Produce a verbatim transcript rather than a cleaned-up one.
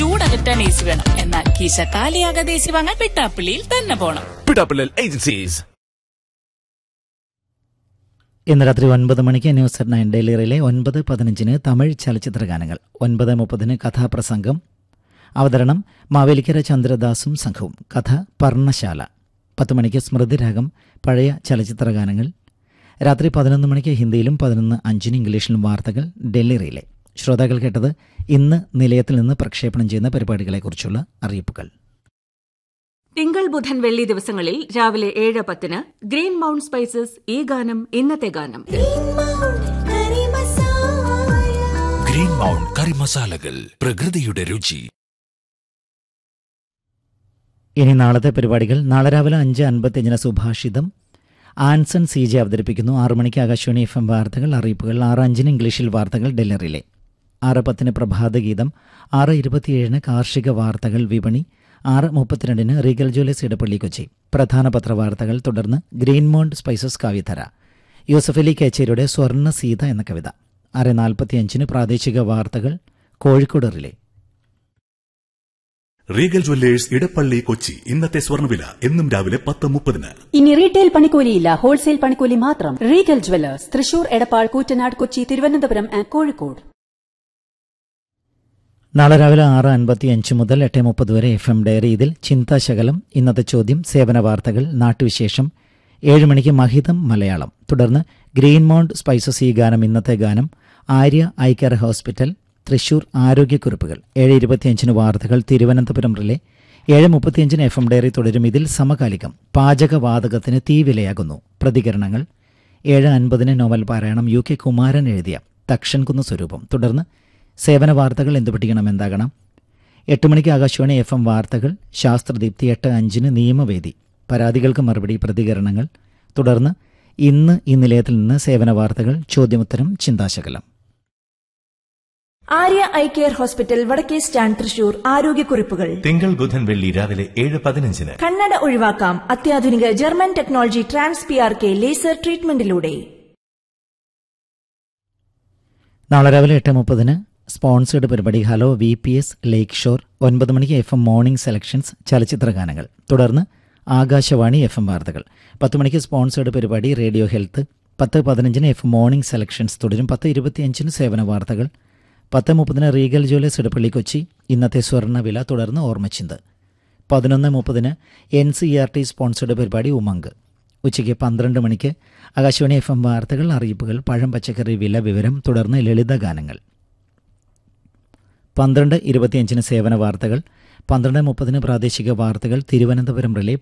ചൂടകറ്റാൻ A C വേണം, എന്നാൽ കീശ കാലിയാകാതെ A C വാങ്ങാൻ പിട്ടാപ്പിള്ളിയിൽ തന്നെ പോണം. പിട്ടാപ്പിള്ളി ഏജൻസീസ്. ഇന്ന് രാത്രി ഒൻപത് മണിക്ക് ന്യൂസ് അറ്റ് നയൻ ഡെയിലിയിലെ ഒൻപത് പതിനഞ്ചിന് തമിഴ് ചലച്ചിത്ര ഗാനങ്ങൾ. ഒൻപത് മുപ്പതിന് കഥാപ്രസംഗം. അവതരണം മാവേലിക്കര ചന്ദ്രദാസും സംഘവും. കഥ പർണശാല. പത്ത് മണിക്ക് സ്മൃതിരാഗം പഴയ ചലച്ചിത്ര ഗാനങ്ങൾ. രാത്രി പതിനൊന്ന് മണിക്ക് ഹിന്ദിയിലും പതിനൊന്ന് അഞ്ചിന് ഇംഗ്ലീഷിലും വാർത്തകൾ ഡൽഹി റിലേ. ശ്രോതാക്കൾ കേട്ടത് ഇന്ന് നിലയത്തിൽ നിന്ന് പ്രക്ഷേപണം ചെയ്യുന്ന പരിപാടികളെക്കുറിച്ചുള്ള അറിയിപ്പുകൾ. തിങ്കൾ ബുധൻ വെള്ളി ദിവസങ്ങളിൽ രാവിലെ ഏഴ് പത്തിന് ഗ്രീൻ മൗണ്ട് സ്പൈസസ് ഈ ഗാനം ഇന്നത്തെ ഗാനം. ഗ്രീൻ മൗണ്ട് കറി മസാലകൾ, പ്രകൃതിയുടെ രുചി. ഇനി നാളത്തെ പരിപാടികൾ. നാളെ രാവിലെ അഞ്ച് അൻപത്തിയഞ്ചിന് സുഭാഷിതം ആൻസൺ സി ജെ അവതരിപ്പിക്കുന്നു. ആറു മണിക്ക് ആകാശവാണി എഫ് എം വാർത്തകൾ അറിയിപ്പുകൾ. ആറ് അഞ്ചിന് ഇംഗ്ലീഷിൽ വാർത്തകൾ ഡൽഹി റിലേ. ആറ് പത്തിന് പ്രഭാതഗീതം. ആറ് ഇരുപത്തിയേഴിന് കാർഷിക വാർത്തകൾ വിപണി. ആറ് മുപ്പത്തിരണ്ടിന് റീഗൽ ജ്വല്ലേഴ്സ് ഇടപ്പള്ളി കൊച്ചി പ്രധാന പത്രവാർത്തകൾ. തുടർന്ന് green mount spices കാവ്യധര Yusuf Ali കേച്ചേരിയുടെ സ്വർണ്ണ സീത എന്ന കവിത. ആറ് നാൽപ്പത്തിയഞ്ചിന് പ്രാദേശിക വാർത്തകൾ Kozhikode relay. Regal Jewellers Edappally Kochi ഇന്നത്തെ സ്വർണ്ണവില എന്നും രാവിലെ പത്ത് മുപ്പതിന്. ഇനി റീറ്റെയിൽ പണിക്കൂലിയില്ല, ഹോൾസെയിൽ പണിക്കൂലി മാത്രം. Regal Jewellers Thrissur, Edappal, Koottanad, Kochi, Thiruvananthapuram and Kozhikode. നാളെ രാവിലെ ആറ് അൻപത്തിയഞ്ച് മുതൽ എട്ട് മുപ്പത് വരെ എഫ് എം ഡയറി. ഇതിൽ ചിന്താശകലം, ഇന്നത്തെ ചോദ്യം, സേവന വാർത്തകൾ, നാട്ടുവിശേഷം. ഏഴ് മണിക്ക് മഹിതം മലയാളം. തുടർന്ന് ഗ്രീൻ മൗണ്ട് സ്പൈസസ് ഈ ഗാനം ഇന്നത്തെ ഗാനം. Arya eye care hospital Thrissur ആരോഗ്യക്കുറിപ്പുകൾ. ഏഴ് ഇരുപത്തിയഞ്ചിന് വാർത്തകൾ തിരുവനന്തപുരം റിലേ. ഏഴ് മുപ്പത്തിയഞ്ചിന് എഫ് എം ഡയറി തുടരും. ഇതിൽ സമകാലികം, പാചകവാതകത്തിന് തീ വിലയാകുന്നു, പ്രതികരണങ്ങൾ. ഏഴ് അൻപതിന് നോവൽ പാരായണം യു കെ കുമാരൻ എഴുതിയ തക്ഷൻകുന്ന് സ്വരൂപം. തുടർന്ന് സേവന വാർത്തകൾ, എന്തു പഠിക്കണം എന്താകണം. എട്ട് മണിക്ക് ആകാശവാണി എഫ് എം വാർത്തകൾ ശാസ്ത്രദീപ്തി. എട്ട് അഞ്ചിന് നിയമവേദി, പരാതികൾക്ക് മറുപടി, പ്രതികരണങ്ങൾ. തുടർന്ന് ഇന്ന് ഈ നിലയത്തിൽ നിന്ന് സേവന വാർത്തകൾ, ചോദ്യോത്തരം, ചിന്താശകലം. ആര്യ ഐ കെയർ ഹോസ്പിറ്റൽ വടക്കേ സ്റ്റാൻഡ് തൃശൂർ ആരോഗ്യക്കുറിപ്പുകൾ. തിങ്കൾ ബുധൻ വെള്ളി രാവിലെ ഏഴ് പതിനഞ്ചിന്. കണ്ണട ഒഴിവാക്കാം അത്യാധുനിക German technology trans P R K laser ട്രീറ്റ്മെന്റിലൂടെ. നാളെ രാവിലെ എട്ട് മുപ്പതിന് സ്പോൺസേഡ് പരിപാടി ഹലോ വി പി എസ് ലേക്ക് ഷോർ. ഒൻപത് മണിക്ക് എഫ് എം മോർണിംഗ് സെലക്ഷൻസ് ചലച്ചിത്ര ഗാനങ്ങൾ. തുടർന്ന് ആകാശവാണി എഫ് എം വാർത്തകൾ. പത്ത് മണിക്ക് സ്പോൺസേഡ് പരിപാടി റേഡിയോ ഹെൽത്ത്. പത്ത് പതിനഞ്ചിന് എഫ് മോർണിംഗ് സെലക്ഷൻസ് തുടരും. പത്ത് ഇരുപത്തിയഞ്ചിന് സേവന വാർത്തകൾ. പത്ത് മുപ്പതിന് റീഗൽ ജ്വല്ലേഴ്സ് ഇടപ്പള്ളി കൊച്ചി ഇന്നത്തെ സ്വർണ്ണവില. തുടർന്ന് ഓർമ്മച്ചിന്ത്. പതിനൊന്ന് മുപ്പതിന് N C R T sponsored പരിപാടി ഉമങ്ക്. ഉച്ചയ്ക്ക് പന്ത്രണ്ട് മണിക്ക് ആകാശവാണി എഫ് എം വാർത്തകൾ അറിയിപ്പുകൾ, പഴം പച്ചക്കറി വില വിവരം. തുടർന്ന് ലളിത ഗാനങ്ങൾ. പന്ത്രണ്ട് ഇരുപത്തിയഞ്ചിന് സേവന വാർത്തകൾ. പന്ത്രണ്ട് മുപ്പതിന് പ്രാദേശിക വാർത്തകൾ തിരുവനന്തപുരം റിലേ.